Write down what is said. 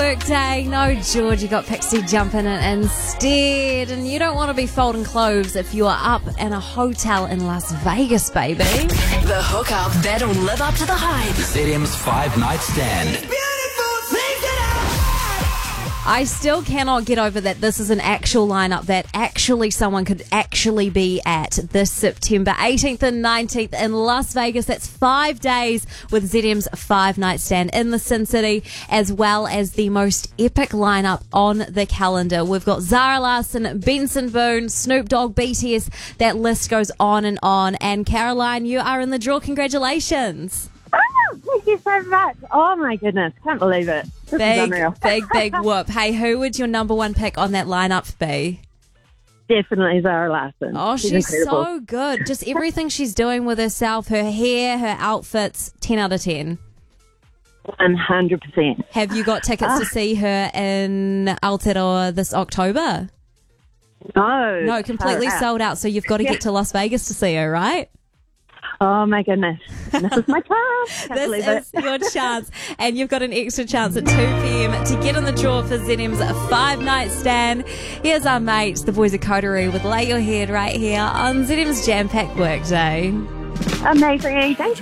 workday. No, George, you got Pixie jumping in instead. And you don't want to be folding clothes if you are up in a hotel in Las Vegas, baby. The hookup that'll live up to the hype. ZM's 5-night stand. I still cannot get over that this is an actual lineup that actually someone could actually be at this September 18th and 19th in Las Vegas. That's 5 days with ZM's 5-night stand in the Sin City, as well as the most epic lineup on the calendar. We've got Zara Larsson, Benson Boone, Snoop Dogg, BTS. That list goes on. And Caroline, you are in the draw. Congratulations. Thank you so much. Oh my goodness, can't believe it. This is unreal. Big whoop. Hey, who would your number one pick on that lineup be? Definitely Zara Larsson. Oh, she's incredible. so good. Just everything she's doing with herself, her hair, her outfits, 10 out of 10. 100%. Have you got tickets to see her in Aotearoa this October? No, completely sold out. So you've got to get to Las Vegas to see her, right? Oh my goodness. This is my chance. Can't believe This it. is your chance. And you've got an extra chance at 2 p.m. to get in the draw for ZM's 5-night stand. Here's our mates, the boys of Coterie, with Lay Your Head right here on ZM's Jam Pack Workday. Amazing. Thank you.